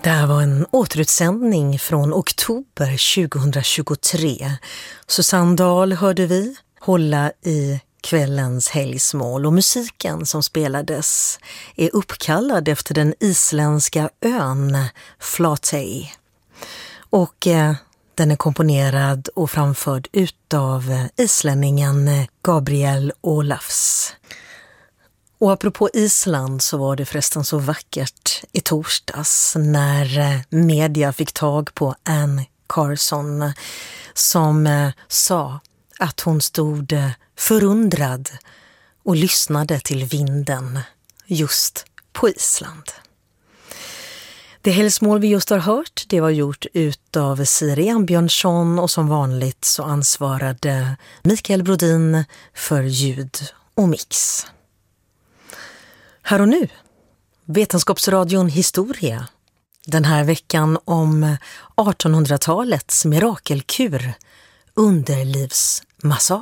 Det här var en återutsändning från oktober 2023. Susanne Dahl hörde vi hålla i kvällens helgsmål, och musiken som spelades är uppkallad efter den isländska ön Flatey. Och den är komponerad och framförd utav islänningen Gabriel Ólafs. Och apropå Island så var det förresten så vackert i torsdags när media fick tag på Anne Carson som sa att hon stod förundrad och lyssnade till vinden just på Island. Det helgsmål vi just har hört, det var gjort utav Siri Ambjörnsson, och som vanligt så ansvarade Mikael Brodin för ljud och mix. Här och nu, Vetenskapsradion Historia. Den här veckan om 1800-talets mirakelkur, underlivsmassage.